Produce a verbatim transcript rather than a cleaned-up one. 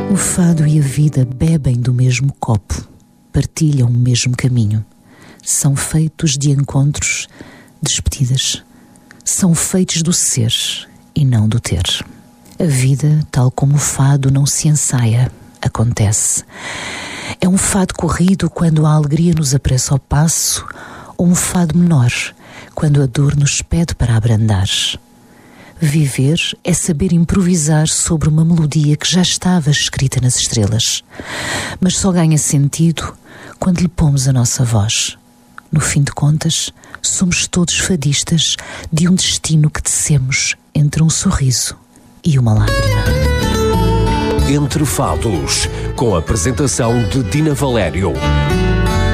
O fado e a vida bebem do mesmo copo, partilham o mesmo caminho. São feitos de encontros, despedidas. São feitos do ser e não do ter. A vida, tal como o fado, não se ensaia, acontece. É um fado corrido quando a alegria nos apressa ao passo, ou um fado menor quando a dor nos pede para abrandar. Viver é saber improvisar sobre uma melodia que já estava escrita nas estrelas, mas só ganha sentido quando lhe pomos a nossa voz. No fim de contas, somos todos fadistas de um destino que tecemos entre um sorriso e uma lágrima. Entre Fados, com a apresentação de Dina Valério.